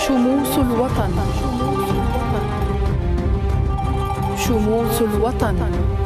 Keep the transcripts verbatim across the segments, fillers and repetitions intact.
شموس الوطن. شموس الوطن.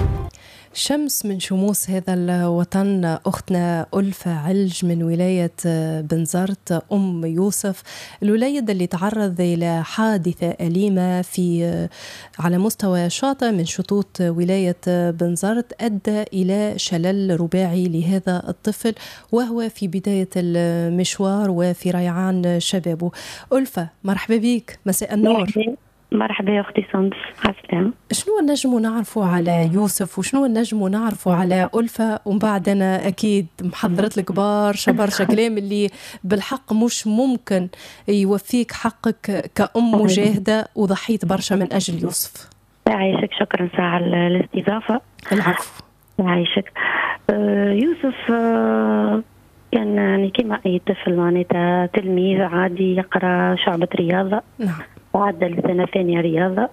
شمس من شموس هذا الوطن أختنا ألفة علج من ولاية بنزرت أم يوسف، الوليد اللي تعرض إلى حادثة أليمة في على مستوى شاطئ من شطوط ولاية بنزرت أدى إلى شلل رباعي لهذا الطفل وهو في بداية المشوار وفي ريعان شبابه. ألفة مرحبا بك، مساء النور. مرحبا يا أختي سندس، عسلامة. شنو نجمو نعرفوا على يوسف وشنو نجمو نعرفوا على ألفة؟ ومن بعد أنا أكيد محضرت لك برشا برشا كلام اللي بالحق مش ممكن يوفيك حقك كأم مجاهدة وضحيت برشا من أجل يوسف. يعيشك، شكرا ساعة الاستضافة. العفو. يعيشك. آه يوسف آه كان يعني كما أي طفل معناتها تلميذ عادي يقرأ شعبة رياضة. نعم. وعدى لسنة ثانية رياضة.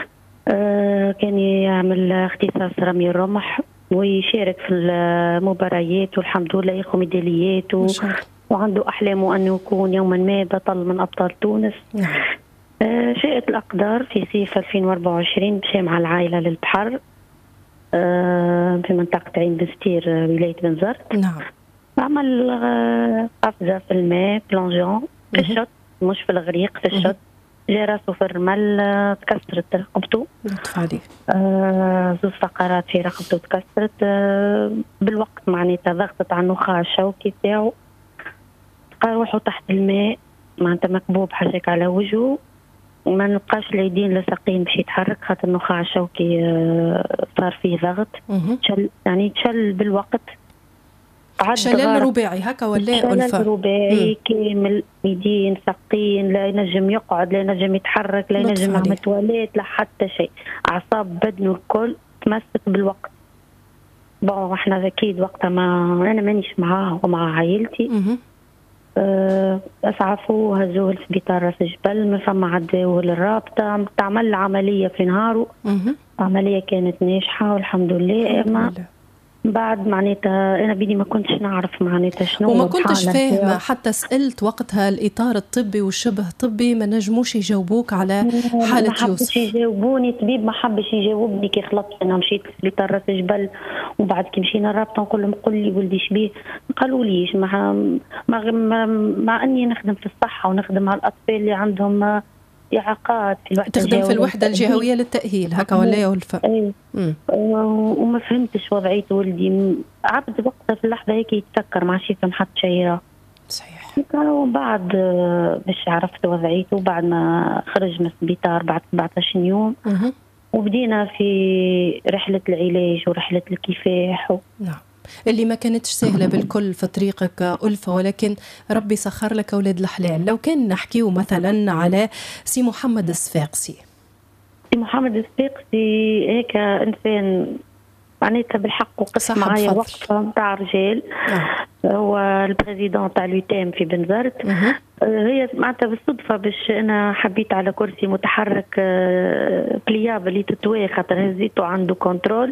آه كان يعمل اختصاص رمي الرمح ويشارك في المباريات والحمد لله ياخذ ميداليات و... وعنده أحلامه أنه يكون يوما ما بطل من أبطال تونس. نعم. آه شاءت الأقدار في صيف ألفين وأربعة وعشرين مشى مع العائلة للبحر آه في منطقة عين بستير ولاية بنزرت. نعم. عمل آه قفزة في الماء بلونجون في الشط، مش في الغريق، في الشط. جا راسه في الرمل، تكسرت رقبته. لطف عليه. آه زوج فقرات في رقبته تكسرت. آه بالوقت معناتها ضغطت على النخاع الشوكي تاعو، لقى روحه تحت الماء معناتها مكبوب حاجك على وجهه، وما نبقاش اليدين لاصقين باش يتحرك خاطر النخاع الشوكي آه صار فيه ضغط. تشل يعني تشل بالوقت. شلل رباعي هكا ولا ألفة؟ شلل رباعي كامل، يدين ساقين، لا ينجم يقعد، لا ينجم يتحرك، لا ينجم يعمل تواليت، لا حتى شيء. أعصاب بدنه الكل تمسك بالوقت. بون احنا اكيد وقتها ما انا مانيش معاه ومع عائلتي. أه اسعفوا هزوه لسبيطار راس جبل، ما فما عداوه للرابطه، تعمل عمليه في نهاره. عمليه كانت ناجحه والحمد لله. ما بعد معناتها انا بدي ما كنتش نعرف معناتها شنو، وما كنتش فاهمه حتى سالت وقتها الاطار الطبي والشبه طبي ما نجموش يجاوبوك على حاله يوسف. ما حبش يجاوبوني، طبيب ما حبش يجاوبني كي خلطت. انا مشيت لسبيطار راس جبل وبعد كي مشينا الرابطه نقول لهم قول لي ولدي شبيه، ما قالوا ليش. مع مع, مع اني نخدم في الصحه ونخدم مع الاطفال اللي عندهم إعاقات في الوحدة تخدم في الوحدة الجهوية للتأهيل هكا ولا يا ألفة؟ ايه. وما فهمتش وضعية ولدي، عبد وقتها في اللحظة هيك يتسكر ما عادش يفهم حتى شيء. صحيح. وبعد باش عرفت وضعيته بعد ما خرج من السبيطار بعد سبعة عشر يوم. مه. وبدينا في رحلة العلاج ورحلة الكفاح و... نعم، اللي ما كانتش سهلة بالكل في طريقك ألفة، ولكن ربي سخر لك أولاد الحلال. لو كان نحكيه مثلا على سي محمد الصفاقسي. سي محمد الصفاقسي هيك إنسان معناتها بالحق وقف معايا وقفة متاع رجال. هو البريزيدون تاع اليوتام في بنزرت. هي معناتها بالصدفة باش أنا حبيت على كرسي متحرك بلياب اللي تتوي خاطر هزيته عنده كنترول.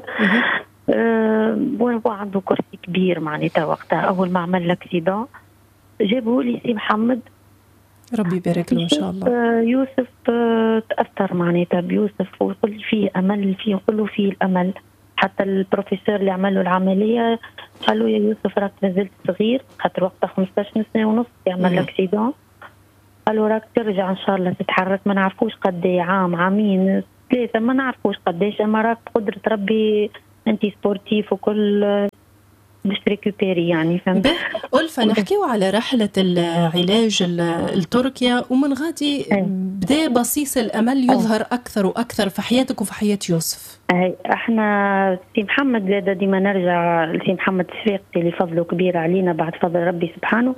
أه وهو عنده كرسي كبير معناتها وقتها. أول ما عمل لكسيدون جابوا لي سي محمد، ربي يبارك له إن شاء الله. أه يوسف أه تأثر معناتها بيوسف ويقول فيه أمل، فيه يقولوا فيه الأمل. حتى البروفيسور اللي عملوا العملية قالوا يا يوسف راك نزلت صغير خاطر وقتها خمسطاش سنة ونص يعمل لكسيدون. قالوا راك ترجع إن شاء الله تتحرك، ما نعرفوش قدي عام عامين ثلاثة ما نعرفوش قديش، أما راك قدرة ربي انت سبورتيف وكل باش تريكوبيري يعني. فهمت؟ ألفة نحكيو على رحلة العلاج لتركيا ومن غادي بدا بصيص الأمل يظهر أكثر وأكثر في حياتك وفي حياة يوسف. أي احنا سي محمد زاد ديما نرجع لسي محمد الصفاقسي اللي فضله كبير علينا بعد فضل ربي سبحانه.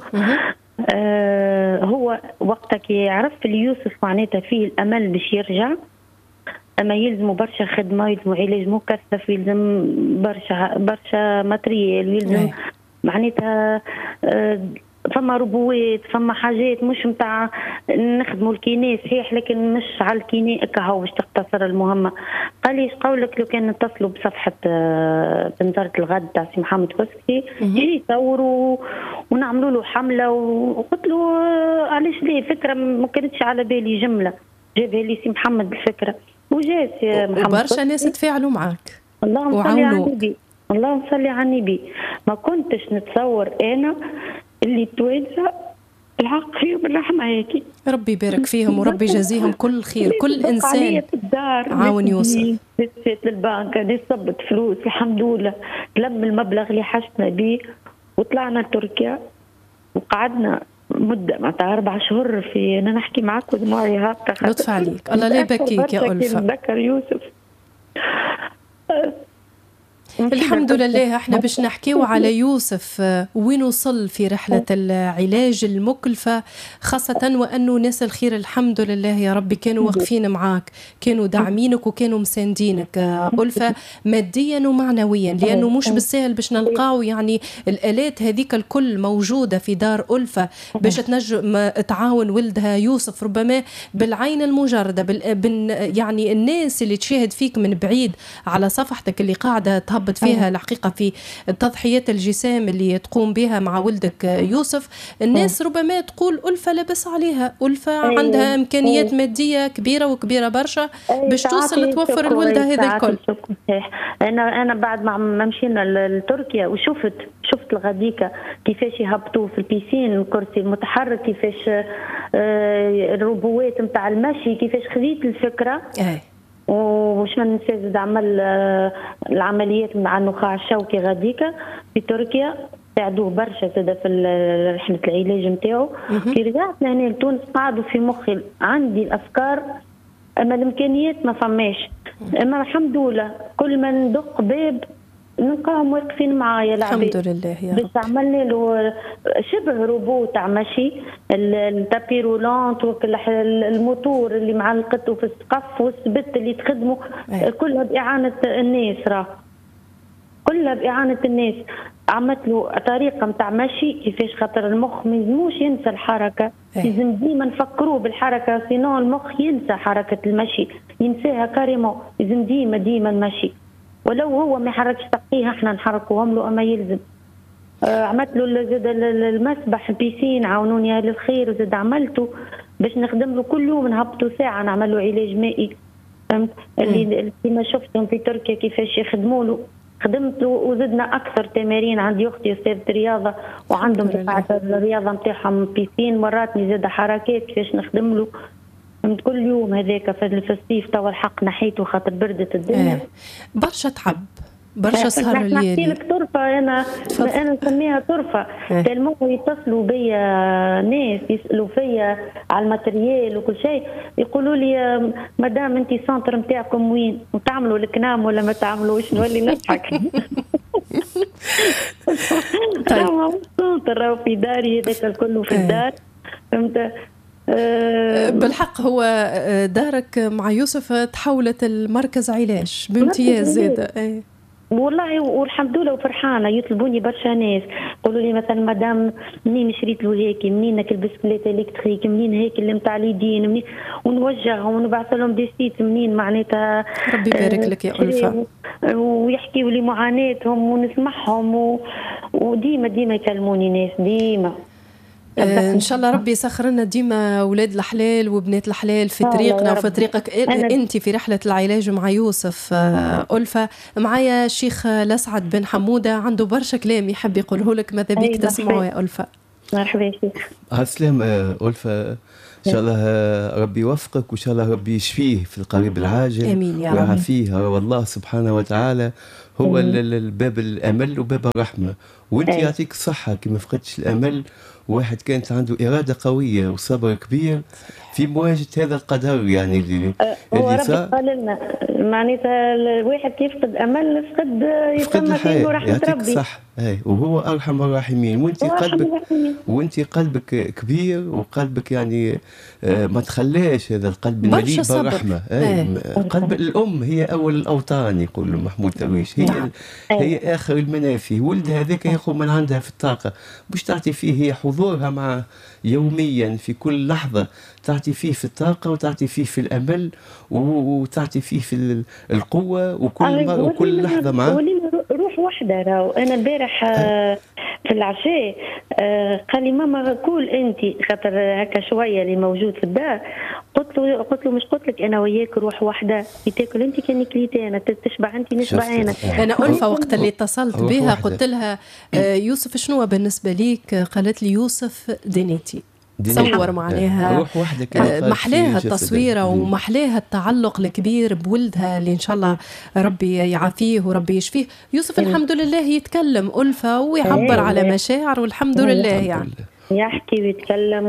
آه هو وقتها كي عرف اليوسف معناتها فيه الأمل باش يرجع، أما يلزموا برشا خدمة، يلزموا علاج مكثف، يلزم برشا برشا ماتريال، يلزم معناتها فما ربوات، فما حاجات مش متاع نخدموا الكيني صحيح، لكن مش على الكيني كهو باش تختصر المهمه. قال لي ايش قولك لو كان نتصلوا بصفحه بنزرة الغد تاع سي محمد كوسكي يجي يصوروا ونعملوا له حمله، وقلت له علاش ليه، فكره ما كانتش على بالي جمله، جابها لي سي محمد الفكره وجات يا محمد. وبرشا ناس تفاعلوا معك. اللهم صل على النبي، اللهم صل على النبي. ما كنتش نتصور انا اللي توانسه الحق فيهم الرحمه هيك. ربي يبارك فيهم وربي يجازيهم كل خير. كل انسان عاون يوصل. دزيت للبنك، انا صبت فلوس الحمد لله، تلم المبلغ اللي حشنا به وطلعنا تركيا وقعدنا مده معناتها اربع شهور في. انا نحكي معك ودموعي هابطه. لطف عليك، الله لا يبكيك يا ألفة. نتذكر يوسف. الحمد لله. احنا باش نحكيو على يوسف وين وصل في رحلة العلاج المكلفة، خاصة وأنه ناس الخير الحمد لله يا ربي كانوا واقفين معاك، كانوا داعمينك وكانوا مساندينك ألفة ماديا ومعنويا، لأنه مش بالسهل باش نلقاو يعني الآلات هذيك الكل موجودة في دار ألفة باش تنجم تعاون ولدها يوسف، ربما بالعين المجردة بال... يعني الناس اللي تشاهد فيك من بعيد على صفحتك اللي قاعدة تهبط فيها الحقيقة في التضحيات الجسام اللي تقوم بها مع ولدك يوسف، الناس ربما تقول ألفة لبس عليها، ألفة عندها إمكانيات مادية كبيرة وكبيرة برشا باش توصل توفر الولدة هذا الكل. أنا أنا بعد ما مشينا لتركيا وشفت شفت الغديكة كيفاش يهبطوا في البيسين الكرسي المتحرك، كيفاش الروبوات متاع المشي، كيفاش خذيت الفكرة. أي. وش ما ننسى زاد عمل العمليات مع النخاع الشوكي غاديكا في تركيا، ساعدوه برشا زاد في رحلة العلاج نتاعو. كي رجعت لهنا لتونس قعدوا في مخي عندي الأفكار، أما الإمكانيات ما فماش، أما الحمد لله كل ما ندق باب نلقاهم واقفين معايا العباد. الحمد لله يا رب. بس عملنا له شبه روبو تاع مشي، التابي رولانت والموتور اللي معلقته في السقف والسبت اللي تخدمه كلها بإعانة الناس، راه كلها بإعانة الناس. عملت له طريقة متاع مشي كيفاش خاطر المخ ما يلزموش ينسى الحركة، لازم ديما نفكروه بالحركة، سينو المخ ينسى حركة المشي، ينساها كاريمو، لازم ديما ديما المشي، ولو هو ما يحركش ساقيه احنا نحركوهم له اما يلزم. آه عملت له زاد المسبح البيسين عاونوني اهل الخير، وزاد عملته باش نخدم له كل يوم نهبطوا ساعه نعمل له علاج مائي، فهمت اللي كيما شفتهم في تركيا كيفاش يخدموا له، خدمت له وزدنا اكثر تمارين. عندي اختي استاذه رياضه وعندهم بتاعه الرياضه نتاعهم بيسين، مراتني زاد حركات كيفاش نخدم له، فهمت كل يوم. هذاك في الفصيف توا الحق نحيته خاطر بردت الدنيا. آه. برشا تعب برشا سهر الليل. نحكي لك طرفه، انا فضل. انا نسميها طرفه. تلمو يتصلوا بيا ناس يسالوا فيا على الماتريال وكل شيء، يقولوا لي مدام انت سنتر نتاعكم وين، وتعملوا الكنام ولا ما تعملوش؟ نولي نضحك. طيب سنتر في داري هذاك الكل في الدار، فهمت. بالحق هو دارك مع يوسف تحولت المركز علاج بامتياز زاده. اي والله والحمد لله وفرحانه. يطلبوني برشا ناس يقولوا لي مثلا مدام منين شريت له هيك، منين البسكليت الكتريك، منين هيك اللي متاع اليدين، منين، ونوجههم ونبعث لهم دي سيت منين معناتها. ربي يبارك لك يا ألفة. ويحكيوا لي معاناتهم ونسمعهم و... وديما ديما يكلموني ناس ديما. آه إن شاء الله ربي يسخر لنا ديما أولاد الحلال وبنات الحلال في طريقنا وفي طريقك أنت في رحلة العلاج مع يوسف. آه ألفة معايا الشيخ لسعد بن حمودة عنده برشا كلام يحب يقوله لك، ماذا بيك تسمعه يا ألفة؟ مرحبا يا شيخ. السلام ألفة، إن شاء الله ربي يوفقك وإن شاء الله ربي يشفيه في القريب العاجل. آمين يا رب. ويعافيه، والله سبحانه وتعالى هو الباب الأمل وباب الرحمة، وانت يعطيك الصحة كي ما فقدتش الأمل. واحد كانت عنده إرادة قوية وصبر كبير في مواجهة هذا القدر، يعني اللي هو ربي قال لنا معناتها الواحد يفقد أمل يفقد يسمى فيه رحمة ربي. صح، هاي وهو أرحم الراحمين. وانت قلبك وانت قلبك كبير وقلبك يعني ما تخليش هذا القلب المليء بالرحمة. قلب الأم هي أول الأوطان يقول محمود درويش، هي هي, هي آخر المنافي. ولدها هذاك ياخذ من عندها في الطاقة، مش تعطي فيه هي حضورها مع يوميا في كل لحظة، تعطي فيه في الطاقة وتعطي فيه في الأمل وتعطي فيه في القوة وكل ما وكل لحظة معه. ولينا روح واحدة راهو. أنا البارح آه في العشاء آه قال لي ماما كول أنت خاطر هكا شوية اللي موجود في الدار. قلت له قلت له مش قلت لك أنا وياك روح واحدة، تاكل أنت كان كليتي أنا، تشبع أنت نشبع أنا. أنا ألفة وقت اللي اتصلت بها قلت لها آه يوسف شنو بالنسبة ليك؟ قالت لي يوسف دينيتي. تصور معناها محلاها التصويرة ومحلاها التعلق الكبير بولدها اللي إن شاء الله ربي يعافيه وربي يشفيه. يوسف الحمد لله يتكلم ألفة ويعبر على مشاعر والحمد لله يعني يحكي ويتكلم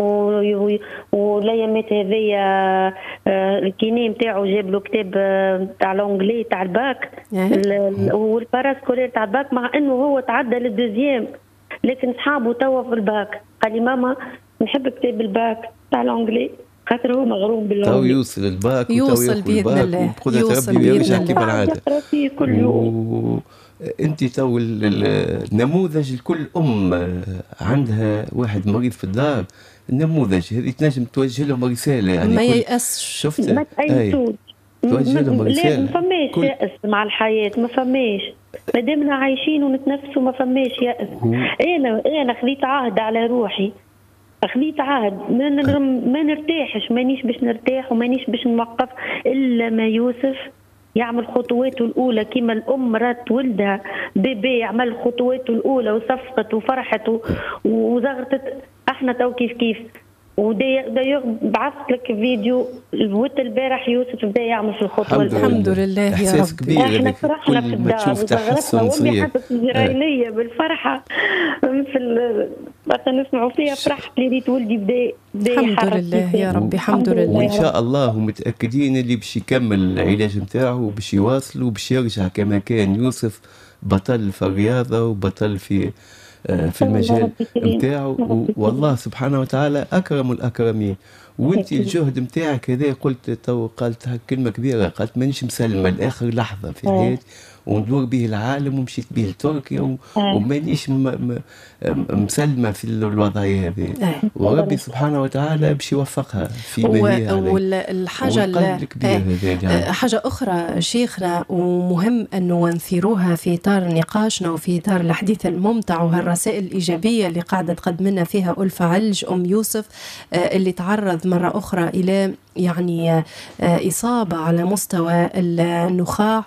والايامات هذيا الكيني نتاعو جاب له كتاب تاع لونجلي تاع الباك والباراسكولير تاع الباك، مع انه هو تعدى للدوزيام لكن صحابه توا في الباك. قال لي ماما نحب كتاب الباك تاع الانجلي خاطر هو مغروم بالانجلي. تو يوصل الباك يوصل باذن الله، يوصل باذن الله كما العاده كل يوم. انت تو النموذج لكل ام عندها واحد مريض في الدار، النموذج هذه تنجم توجه لهم رساله يعني ما ييأسش. شفت ما تأيسوش، توجه لهم رساله. ما فماش كل... يأس مع الحياه، ما فماش ما دامنا عايشين ونتنفسوا ما فماش يأس. انا انا خذيت عهد على روحي، خذيت عهد ما, نر... ما نرتاحش، مانيش باش نرتاح ومانيش باش نوقف الا ما يوسف يعمل خطواته الأولى كما الأم رات ولدها بيبي يعمل خطواته الأولى وصفقت وفرحت وزغرتت. احنا تو كيف كيف ودا بعثت لك فيديو الوت البارح يوسف بدا يعمل في الخطوه. الحمد لله يا رب. احساس كبير احنا فرحنا في الدار تشوف تحسن صغير. حتى الجرايليه بالفرحه في وقت نسمعوا فيها فرحت لي ريت ولدي بدا بدا الحمد لله يا رب. الحمد لله وان شاء الله متاكدين اللي باش يكمل العلاج نتاعو وباش يواصل وباش يرجع كما كان يوسف بطل في الرياضه وبطل في في المجال نتاعو. والله سبحانه وتعالى أكرم الأكرمين. وانت الجهد نتاعك هذا قلت تو قالت كلمة كبيرة، قالت مانيش مسلمة لآخر لحظة في حياتي وندور به العالم ومشيت به لتركيا ومانيش مسلمة في الوضعية هذه. وربي سبحانه وتعالى باش يوفقها في مهيها. والحاجة يعني. حاجة أخرى شيخنا ومهم أنه نثيروها في إطار نقاشنا وفي إطار الحديث الممتع وهالرسائل الإيجابية اللي قاعدة تقدمنا فيها ألفة علج أم يوسف اللي تعرض مرة أخرى إلى يعني إصابة على مستوى النخاع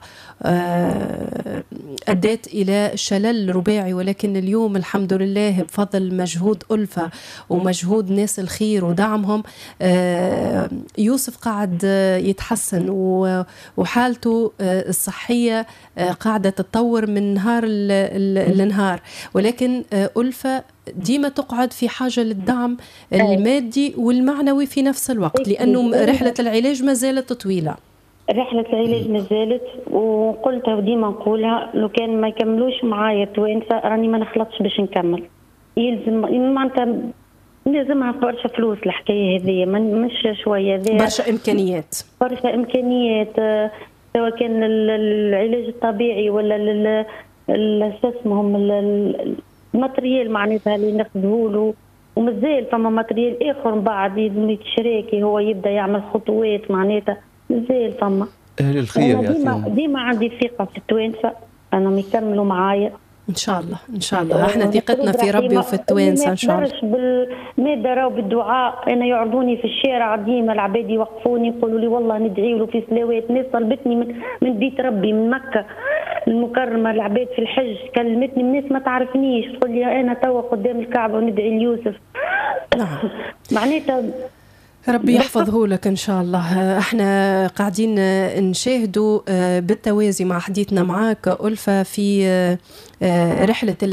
أدت إلى شلل رباعي، ولكن اليوم الحمد لله بفضل مجهود ألفة ومجهود ناس الخير ودعمهم يوسف قاعد يتحسن وحالته الصحية قاعدة تتطور من نهار لنهار. ولكن ألفة ديما تقعد في حاجة للدعم المادي والمعنوي في نفس الوقت، لأنه رحلة العلاج ما زالت طويلة. رحلة العلاج ما زالت، وقلتها وديما نقولها لو كان ما يكملوش معايا توانسة راني ما نخلطش باش نكمل. يلزم معناتها لازمها برشا فلوس الحكاية هذه، مش شوية، برشا إمكانيات برشا إمكانيات سواء كان العلاج الطبيعي ولا اسمهم الماتريال معناتها اللي ناخذوه له، ومازال فما ماتريال آخر بعد لازم يتشراكي هو يبدأ يعمل خطوات معناتها مازال فما. أهل الخير ديما ديما عندي ثقة في التوانسة أنهم يكملوا معايا إن شاء الله. إن شاء الله احنا ثقتنا في ربي وفي التوانسة إن شاء الله. بالمادة راو بالدعاء، أنا يعرضوني في الشارع ديما العباد يوقفوني يقولوا لي والله ندعي له في صلوات. ناس طلبتني من, من بيت ربي من مكة المكرمة العباد في الحج كلمتني من ناس ما تعرفنيش تقول لي أنا توا قدام الكعبة وندعي ليوسف. نعم معناتها ربي يحفظه لك إن شاء الله. احنا قاعدين نشاهدوا بالتوازي مع حديثنا معاك ألفة في رحلة